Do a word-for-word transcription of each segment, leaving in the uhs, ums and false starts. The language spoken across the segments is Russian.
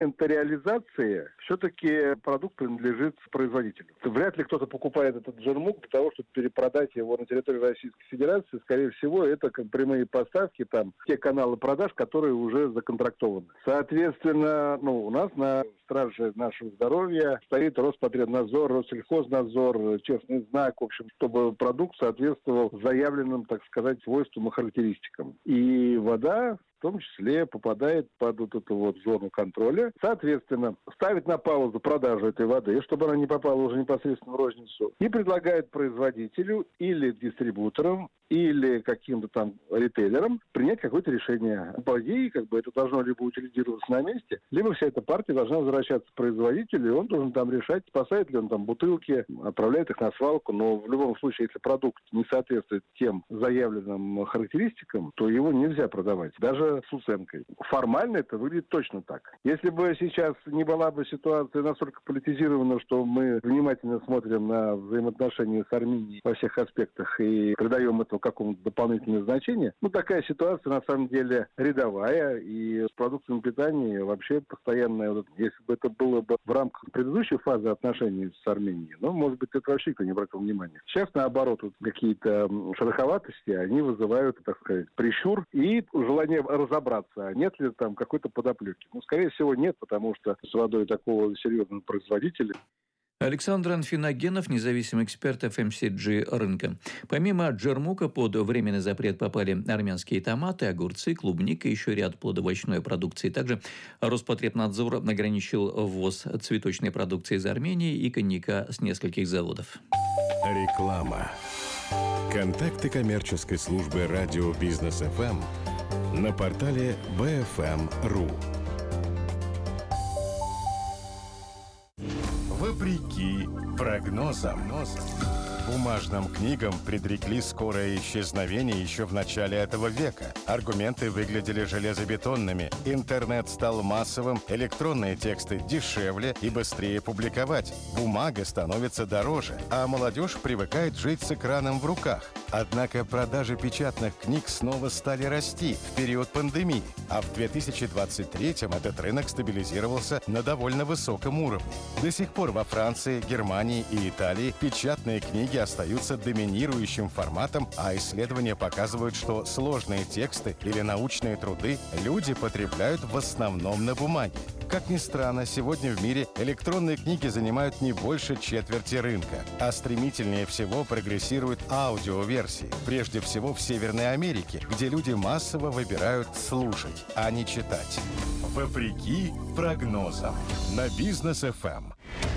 момента реализации все-таки продукт принадлежит производителю. Вряд ли кто-то покупает этот джермук для того, чтобы перепродать его на территории Российской Федерации. Скорее всего, это как прямые поставки, там, те каналы продаж, которые уже законтрактованы. Соответственно, ну, у нас на страже нашего здоровья стоит Роспотребнадзор, Россельхознадзор, честный знак, в общем, чтобы продукт соответствовал заявленным, так сказать, свойствам и характеристикам. И вода в том числе попадает под вот эту вот зону контроля. Соответственно, ставит на паузу продажу этой воды, чтобы она не попала уже непосредственно в розницу, и предлагает производителю или дистрибуторам, или каким-то там ритейлерам принять какое-то решение. По идее, как бы это должно либо утилизироваться на месте, либо вся эта партия должна возвращаться к производителю, и он должен там решать, спасает ли он там бутылки, отправляет их на свалку. Но в любом случае, если продукт не соответствует тем заявленным характеристикам, то его нельзя продавать, даже с уценкой. Формально это выглядит точно так. Если бы сейчас не была бы ситуация настолько политизирована, что мы внимательно смотрим на взаимоотношения с Арменией во всех аспектах и придаем этому какому-то дополнительное значение, ну, такая ситуация на самом деле рядовая, и с продуктами питания вообще постоянная, если бы это было бы в рамках предыдущей фазы отношений с Арменией, ну, может быть, это вообще никто не обратил внимания. Сейчас, наоборот, вот какие-то шероховатости, они вызывают, так сказать, прищур и желание разобраться, а нет ли там какой-то подоплеки. Ну, скорее всего, нет, потому что с водой такого серьезного производителя. Александр Анфиногенов, независимый эксперт эф эм си джи рынка. Помимо джермука под временный запрет попали армянские томаты, огурцы, клубника и еще ряд плодоовощной продукции. Также Роспотребнадзор ограничил ввоз цветочной продукции из Армении и коньяка с нескольких заводов. Реклама. Контакты коммерческой службы радио Бизнес эф эм на портале би эф эм точка ру. Вопреки прогнозам, бумажным книгам предрекли скорое исчезновение еще в начале этого века. Аргументы выглядели железобетонными. Интернет стал массовым, электронные тексты дешевле и быстрее публиковать. Бумага становится дороже, а молодежь привыкает жить с экраном в руках. Однако продажи печатных книг снова стали расти в период пандемии, а в две тысячи двадцать третьем этот рынок стабилизировался на довольно высоком уровне. До сих пор во Франции, Германии и Италии печатные книги остаются доминирующим форматом, а исследования показывают, что сложные тексты или научные труды люди потребляют в основном на бумаге. Как ни странно, сегодня в мире электронные книги занимают не больше четверти рынка, а стремительнее всего прогрессируют аудиоверсии, прежде всего в Северной Америке, где люди массово выбирают слушать, а не читать. Вопреки прогнозам на Бизнес эф эм.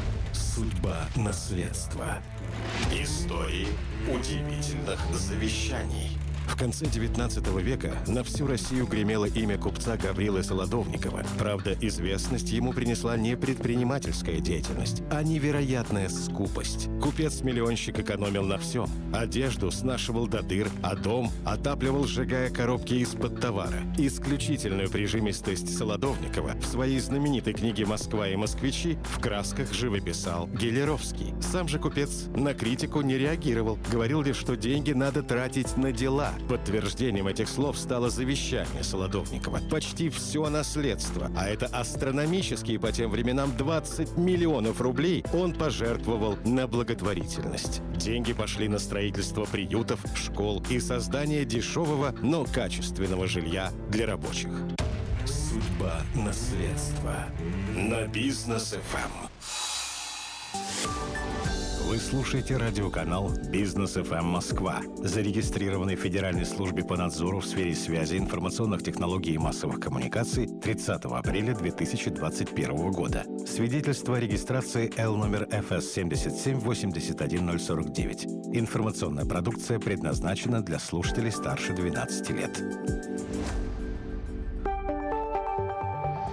Судьба наследства. Истории удивительных завещаний. В конце девятнадцатого века на всю Россию гремело имя купца Гаврилы Солодовникова. Правда, известность ему принесла не предпринимательская деятельность, а невероятная скупость. Купец-миллионщик экономил на всем. Одежду снашивал до дыр, а дом отапливал, сжигая коробки из-под товара. Исключительную прижимистость Солодовникова в своей знаменитой книге «Москва и москвичи» в красках живописал Гелеровский. Сам же купец на критику не реагировал, говорил лишь, что деньги надо тратить на дела. Подтверждением этих слов стало завещание Солодовникова. Почти все наследство, а это астрономические по тем временам двадцать миллионов рублей, он пожертвовал на благотворительность. Деньги пошли на строительство приютов, школ и создание дешевого, но качественного жилья для рабочих. Судьба наследства на Бизнес эф эм. Вы слушаете радиоканал Бизнес эф эм Москва, зарегистрированный в Федеральной службе по надзору в сфере связи, информационных технологий и массовых коммуникаций тридцатого апреля две тысячи двадцать первого года. Свидетельство о регистрации Л номер эф эс семь семь восемь один ноль сорок девять. Информационная продукция предназначена для слушателей старше двенадцати лет.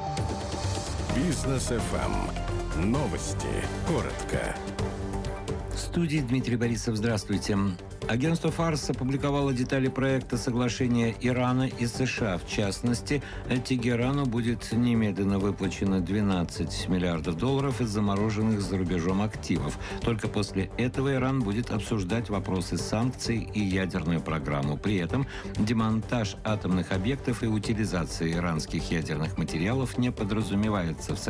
Бизнес эф эм. Новости. Коротко. В студии Дмитрий Борисов. Здравствуйте. Агентство «Фарс» опубликовало детали проекта соглашения Ирана и США. В частности, Тегерану будет немедленно выплачено двенадцать миллиардов долларов из замороженных за рубежом активов. Только после этого Иран будет обсуждать вопросы санкций и ядерную программу. При этом демонтаж атомных объектов и утилизация иранских ядерных материалов не подразумевается в